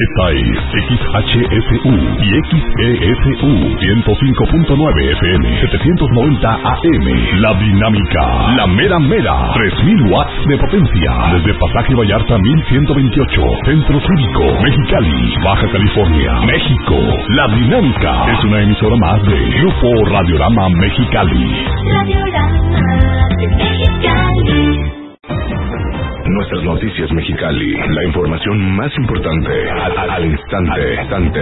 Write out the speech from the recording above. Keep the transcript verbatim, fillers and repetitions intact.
Esta es X H S U y X E S U ciento cinco punto nueve F M, setecientos noventa A M. La Dinámica, la mera mera, tres mil watts de potencia. Desde Pasaje Vallarta mil ciento veintiocho, Centro Cívico, Mexicali, Baja California, México. La Dinámica es una emisora más de Grupo Radiorama Mexicali. Radiorama de Mexicali. Nuestras noticias Mexicali, la información más importante al, al instante.